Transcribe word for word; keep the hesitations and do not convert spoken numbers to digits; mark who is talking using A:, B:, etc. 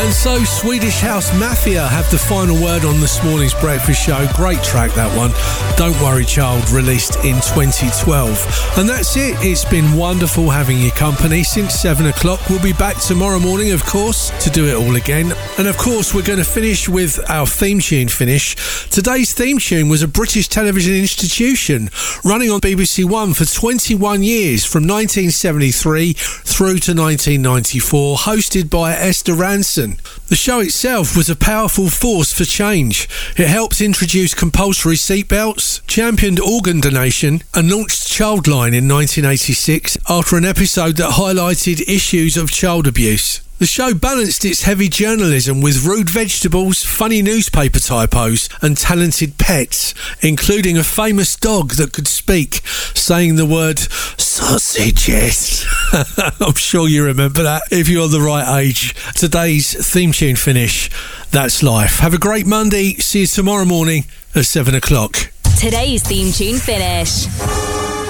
A: And so Swedish House Mafia have the final word on this morning's breakfast show. Great track, that one. Don't Worry Child, released in twenty twelve. And that's it. It's been wonderful having your company since seven o'clock. We'll be back tomorrow morning, of course, to do it all again. And of course, we're going to finish with our theme tune finish. Today's theme tune was a British television institution running on B B C One for twenty-one years, from nineteen seventy-three through to nineteen ninety-four, hosted by Esther Ranson. The show itself was a powerful force for change. It helped introduce compulsory seatbelts, championed organ donation, and launched Childline in nineteen eighty-six after an episode that highlighted issues of child abuse. The show balanced its heavy journalism with rude vegetables, funny newspaper typos, and talented pets, including a famous dog that could speak, saying the word sausages. I'm sure you remember that if you're the right age. Today's theme tune finish. That's life. Have a great Monday. See you tomorrow morning at seven o'clock.
B: Today's theme tune finish.